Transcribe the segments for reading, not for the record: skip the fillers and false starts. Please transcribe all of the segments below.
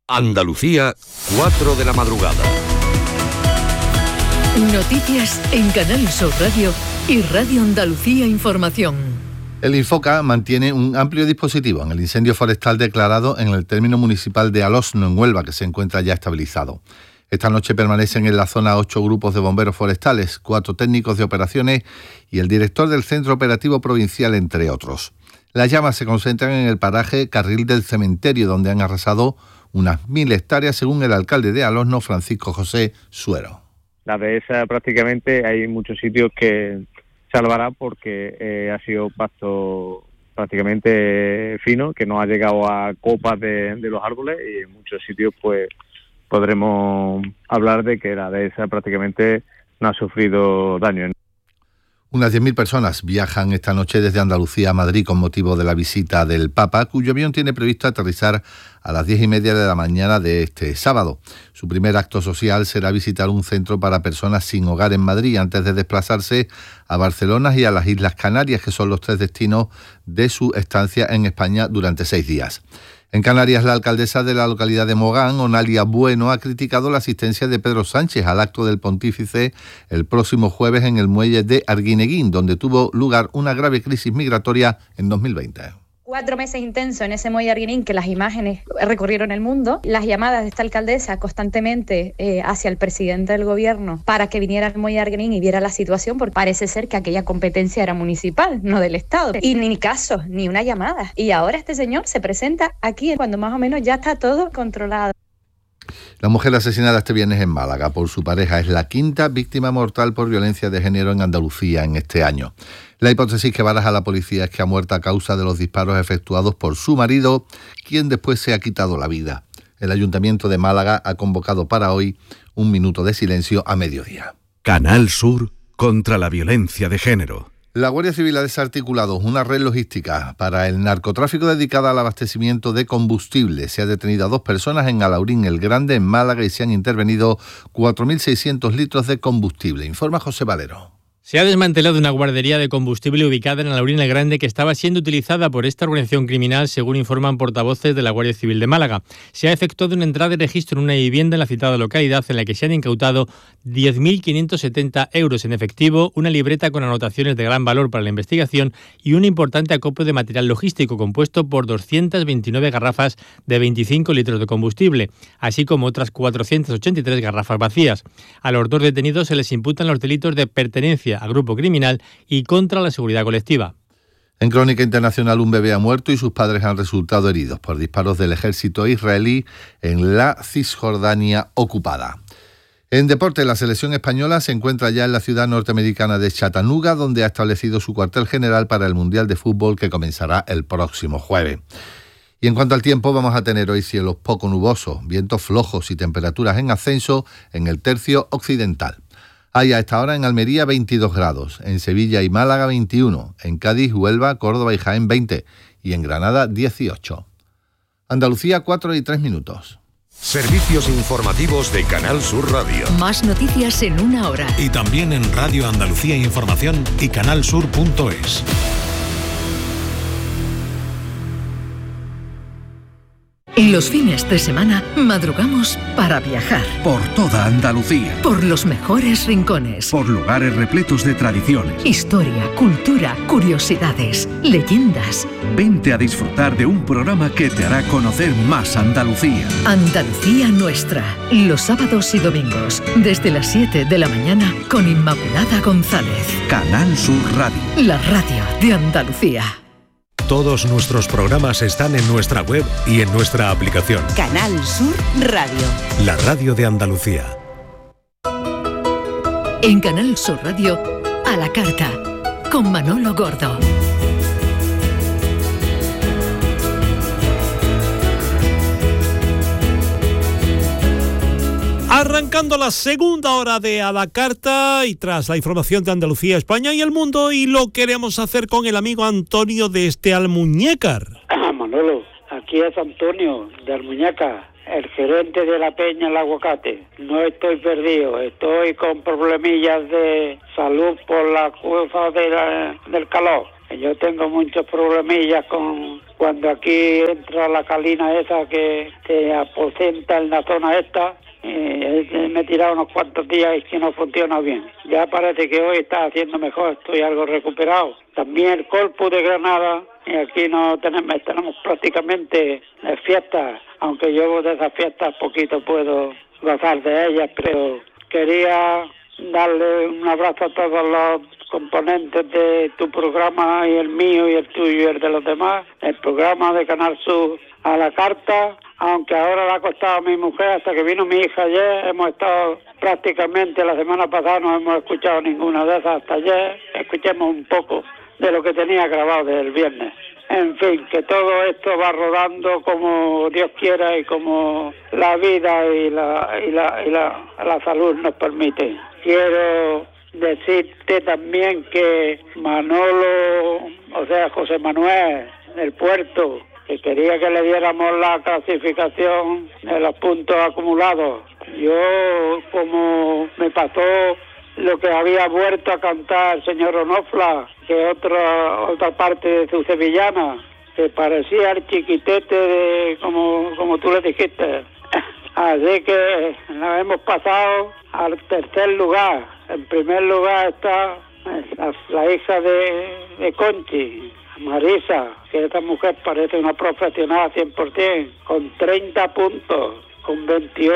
Andalucía, 4 de la madrugada. Noticias en Canal Sur Radio y Radio Andalucía Información. El Infoca mantiene un amplio dispositivo en el incendio forestal declarado en el término municipal de Alosno, en Huelva, que se encuentra ya estabilizado. Esta noche permanecen en la zona 8 grupos de bomberos forestales, 4 técnicos de operaciones y el director del Centro Operativo Provincial, entre otros. Las llamas se concentran en el paraje Carril del Cementerio, donde han arrasado unas 1.000 hectáreas, según el alcalde de Alosno, Francisco José Suero. La dehesa prácticamente hay muchos sitios que salvará porque ha sido pasto prácticamente fino, que no ha llegado a copas de los árboles, y en muchos sitios pues podremos hablar de que la dehesa prácticamente no ha sufrido daño. Unas 10.000 personas viajan esta noche desde Andalucía a Madrid con motivo de la visita del Papa, cuyo avión tiene previsto aterrizar a las 10:30 de la mañana de este sábado. Su primer acto social será visitar un centro para personas sin hogar en Madrid, antes de desplazarse a Barcelona y a las Islas Canarias, que son los 3 destinos de su estancia en España durante 6 días. En Canarias, la alcaldesa de la localidad de Mogán, Onalia Bueno, ha criticado la asistencia de Pedro Sánchez al acto del pontífice el próximo jueves en el muelle de Arguineguín, donde tuvo lugar una grave crisis migratoria en 2020. 4 meses intensos en ese muelle Arguineguín, que las imágenes recorrieron el mundo, las llamadas de esta alcaldesa constantemente hacia el presidente del gobierno para que viniera al muelle Arguineguín y viera la situación, porque parece ser que aquella competencia era municipal, no del Estado, y ni casos, ni una llamada. Y ahora este señor se presenta aquí cuando más o menos ya está todo controlado. La mujer asesinada este viernes en Málaga por su pareja es la 5ª víctima mortal por violencia de género en Andalucía en este año. La hipótesis que baraja la policía es que ha muerto a causa de los disparos efectuados por su marido, quien después se ha quitado la vida. El Ayuntamiento de Málaga ha convocado para hoy un minuto de silencio a mediodía. Canal Sur contra la violencia de género. La Guardia Civil ha desarticulado una red logística para el narcotráfico dedicada al abastecimiento de combustible. Se ha detenido a 2 personas en Alaurín el Grande, en Málaga, y se han intervenido 4.600 litros de combustible. Informa José Valero. Se ha desmantelado una guardería de combustible ubicada en Alaurín el Grande, que estaba siendo utilizada por esta organización criminal, según informan portavoces de la Guardia Civil de Málaga. Se ha efectuado una entrada y registro en una vivienda en la citada localidad, en la que se han incautado 10.570 euros en efectivo, una libreta con anotaciones de gran valor para la investigación y un importante acopio de material logístico compuesto por 229 garrafas de 25 litros de combustible, así como otras 483 garrafas vacías. A los 2 detenidos se les imputan los delitos de pertenencia a grupo criminal y contra la seguridad colectiva. En crónica internacional, un bebé ha muerto y sus padres han resultado heridos por disparos del ejército israelí en la Cisjordania ocupada. En deporte, la selección española se encuentra ya en la ciudad norteamericana de Chattanooga, donde ha establecido su cuartel general para el Mundial de Fútbol, que comenzará el próximo jueves. Y en cuanto al tiempo, vamos a tener hoy cielos poco nubosos, vientos flojos y temperaturas en ascenso en el tercio occidental. Hay a esta hora en Almería 22 grados, en Sevilla y Málaga 21, en Cádiz, Huelva, Córdoba y Jaén 20 y en Granada 18. Andalucía 4:03. Servicios informativos de Canal Sur Radio. Más noticias en 1 hora. Y también en Radio Andalucía Información y canalsur.es. Los fines de semana madrugamos para viajar. Por toda Andalucía. Por los mejores rincones. Por lugares repletos de tradiciones. Historia, cultura, curiosidades, leyendas. Vente a disfrutar de un programa que te hará conocer más Andalucía. Andalucía Nuestra. Los sábados y domingos, desde las 7 de la mañana, con Inmaculada González. Canal Sur Radio. La radio de Andalucía. Todos nuestros programas están en nuestra web y en nuestra aplicación. Canal Sur Radio. La radio de Andalucía. En Canal Sur Radio, a la carta, con Manolo Gordo. Arrancando la segunda hora de A la Carta y tras la información de Andalucía, España y el mundo, y lo queremos hacer con el amigo Antonio desde Almuñécar. Manolo, aquí es Antonio de Almuñécar, el gerente de la Peña El Aguacate. No estoy perdido, estoy con problemillas de salud por la cosa del calor. Yo tengo muchos problemillas con cuando aquí entra la calina esa que se aposenta en la zona esta, me he tirado unos cuantos días y que no funciona bien. Ya parece que hoy está haciendo mejor, estoy algo recuperado. También el Corpus de Granada, y aquí no tenemos prácticamente fiestas, aunque yo de esas fiestas poquito puedo gozar de ellas, pero quería darle un abrazo a todos los componentes de tu programa, y el mío y el tuyo y el de los demás, el programa de Canal Sur a la carta, aunque ahora le ha costado a mi mujer hasta que vino mi hija ayer. Hemos estado prácticamente la semana pasada, no hemos escuchado ninguna de esas hasta ayer, escuchemos un poco de lo que tenía grabado desde el viernes. En fin, que todo esto va rodando como Dios quiera y como la vida y la salud nos permite. Quiero decirte también que Manolo, o sea, José Manuel del Puerto, que quería que le diéramos la clasificación de los puntos acumulados. Yo, como me pasó lo que había vuelto a cantar el señor Onofla, que otra parte de su sevillana, que parecía el chiquitete de como tú le dijiste. Así que nos hemos pasado al tercer lugar. En primer lugar está la hija de Conchi, Marisa, que esta mujer parece una profesional 100%, con 30 puntos. Con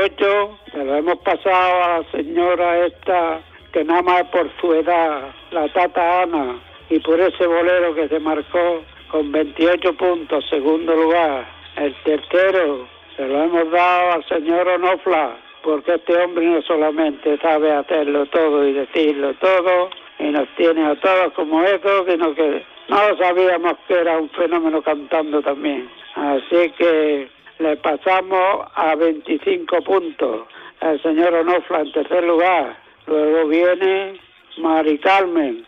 28 se lo hemos pasado a la señora esta, que nada más por su edad, la Tata Ana, y por ese bolero que se marcó con 28 puntos, segundo lugar. El tercero se lo hemos dado al señor Onofla, porque este hombre no solamente sabe hacerlo todo y decirlo todo, y nos tiene a todos como eso, sino que no sabíamos que era un fenómeno cantando también. Así que le pasamos a 25 puntos al señor Onofla en tercer lugar. Luego viene Mari Carmen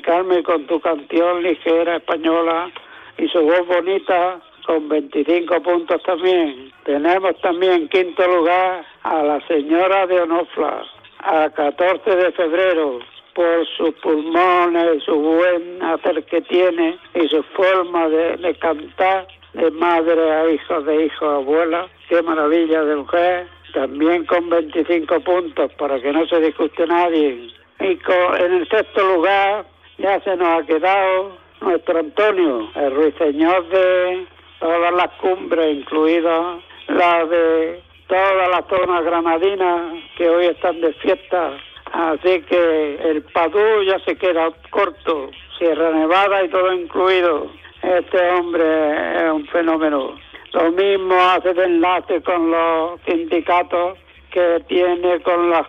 con tu canción ligera española y su voz bonita, con 25 puntos también. Tenemos también en quinto lugar a la señora de Onofla, a 14 de febrero, por sus pulmones, su buen hacer que tiene y su forma de cantar, de madre a hijo, de hijo a abuela. Qué maravilla de mujer. También con 25 puntos, para que no se disguste nadie. Y en el sexto lugar ya se nos ha quedado nuestro Antonio, el ruiseñor de todas las cumbres, incluidas las de toda la zona granadina, que hoy están de fiesta. Así que el Padú ya se queda corto, Sierra Nevada y todo incluido. Este hombre es un fenómeno. Lo mismo hace de enlace con los sindicatos que tiene con la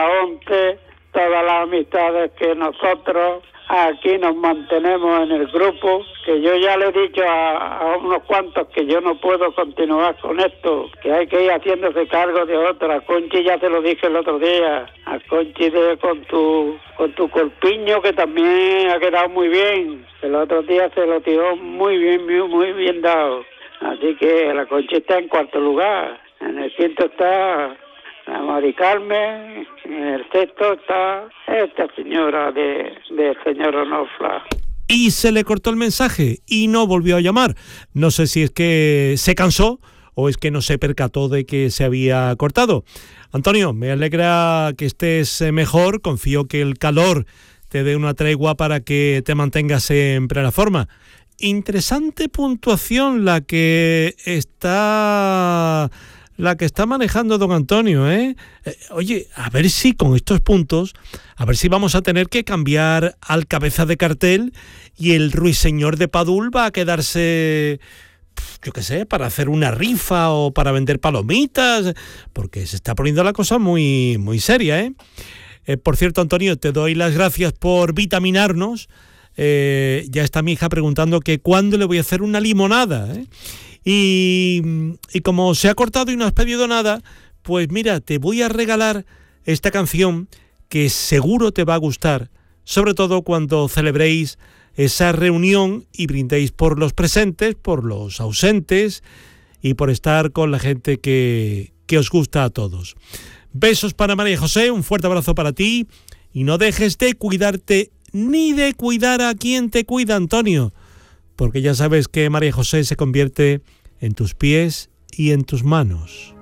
ONCE, todas las amistades que nosotros aquí nos mantenemos en el grupo, que yo ya le he dicho a unos cuantos que yo no puedo continuar con esto, que hay que ir haciéndose cargo de otra. A Conchi ya te lo dije el otro día, a Conchi con tu corpiño, que también ha quedado muy bien. El otro día se lo tiró muy bien dado. Así que la Conchi está en cuarto lugar. En el quinto está la Mari Carmen, en el sexto está esta señora del señor Onofla. Y se le cortó el mensaje y no volvió a llamar. No sé si es que se cansó o es que no se percató de que se había cortado. Antonio, me alegra que estés mejor. Confío que el calor te dé una tregua para que te mantengas en plena forma. Interesante puntuación la que está manejando don Antonio, ¿eh? Oye, a ver si con estos puntos, a ver si vamos a tener que cambiar al cabeza de cartel y el ruiseñor de Padul va a quedarse, yo qué sé, para hacer una rifa o para vender palomitas, porque se está poniendo la cosa muy, muy seria, ¿eh? Por cierto, Antonio, te doy las gracias por vitaminarnos. Ya está mi hija preguntando que cuándo le voy a hacer una limonada, ¿eh? Y como se ha cortado y no has pedido nada, pues mira, te voy a regalar esta canción que seguro te va a gustar, sobre todo cuando celebréis esa reunión y brindéis por los presentes, por los ausentes y por estar con la gente que os gusta a todos. Besos para María José, un fuerte abrazo para ti y no dejes de cuidarte ni de cuidar a quien te cuida, Antonio. porque ya sabes que María José se convierte en tus pies y en tus manos.